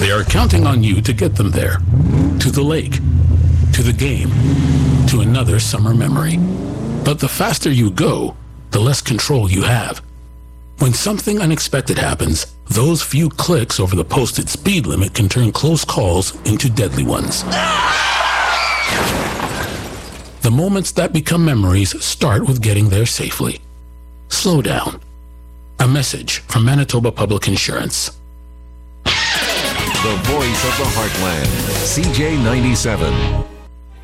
They are counting on you to get them there. To the lake, to the game, to another summer memory. But the faster you go, the less control you have. When something unexpected happens, those few clicks over the posted speed limit can turn close calls into deadly ones. The moments that become memories start with getting there safely. Slow down. A message from Manitoba Public Insurance. The voice of the heartland, CJ97.